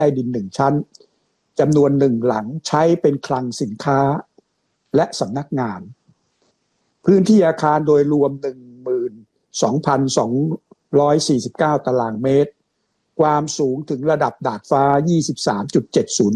ดิน1ชั้นจำนวน1หลังใช้เป็นคลังสินค้าและสำนักงานพื้นที่อาคารโดยรวม 12,249 ตารางเมตรความสูงถึงระดับดาดฟ้า 23.70